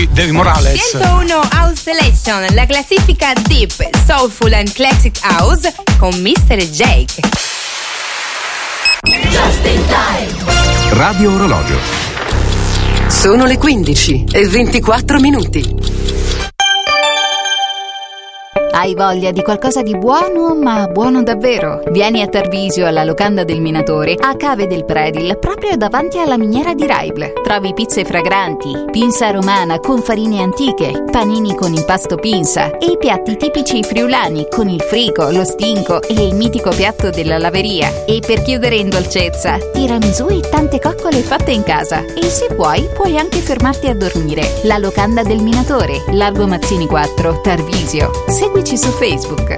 Devi Morales. 101 House Selection, la classifica Deep, Soulful and Classic House con Mr. Jake. Just in time. Radio Orologio. Sono le 15:24. Hai voglia di qualcosa di buono, ma buono davvero? Vieni a Tarvisio alla locanda del Minatore, a Cave del Predil, proprio davanti alla miniera di Raibl. Trovi pizze fragranti, pinza romana con farine antiche, panini con impasto pinza e i piatti tipici friulani con il frico, lo stinco e il mitico piatto della laveria. E per chiudere in dolcezza, tiramisù e tante coccole fatte in casa. E se puoi anche fermarti a dormire. La locanda del Minatore, Largo Mazzini 4, Tarvisio. Seguici su Facebook.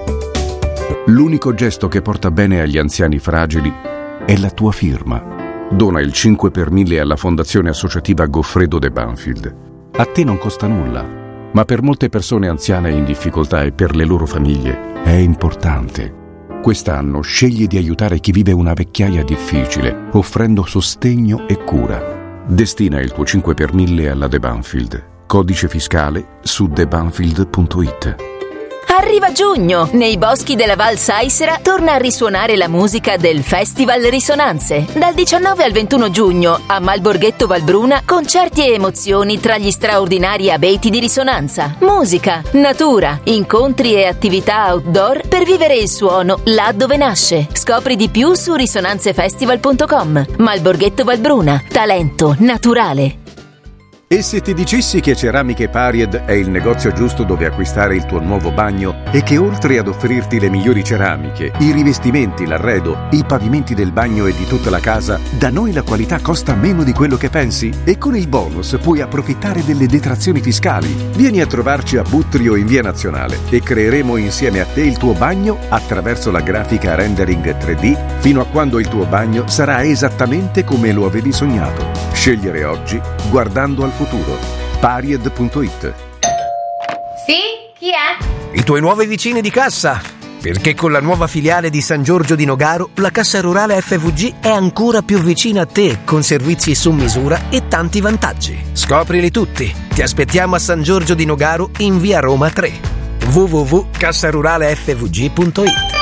L'unico gesto che porta bene agli anziani fragili è la tua firma. Dona il 5 per 1000 alla Fondazione Associativa Goffredo de Banfield. A te non costa nulla, ma per molte persone anziane in difficoltà e per le loro famiglie è importante. Quest'anno scegli di aiutare chi vive una vecchiaia difficile, offrendo sostegno e cura. Destina il tuo 5 per 1000 alla De Banfield. Codice fiscale su debanfield.it. Arriva giugno! Nei boschi della Val Saisera torna a risuonare la musica del Festival Risonanze. Dal 19 al 21 giugno a Malborghetto Valbruna, concerti e emozioni tra gli straordinari abeti di risonanza. Musica, natura, incontri e attività outdoor per vivere il suono là dove nasce. Scopri di più su risonanzefestival.com. Malborghetto Valbruna, talento naturale. E se ti dicessi che Ceramiche Paried è il negozio giusto dove acquistare il tuo nuovo bagno e che oltre ad offrirti le migliori ceramiche, i rivestimenti, l'arredo, i pavimenti del bagno e di tutta la casa, da noi la qualità costa meno di quello che pensi? E con il bonus puoi approfittare delle detrazioni fiscali. Vieni a trovarci a Buttrio in Via Nazionale e creeremo insieme a te il tuo bagno attraverso la grafica rendering 3D fino a quando il tuo bagno sarà esattamente come lo avevi sognato. Scegliere oggi guardando al futuro. Paried.it. Sì? Chi è? I tuoi nuovi vicini di cassa, perché con la nuova filiale di San Giorgio di Nogaro la Cassa Rurale FVG è ancora più vicina a te, con servizi su misura e tanti vantaggi. Scoprili tutti. Ti aspettiamo a San Giorgio di Nogaro in via Roma 3. www.cassaruralefvg.it.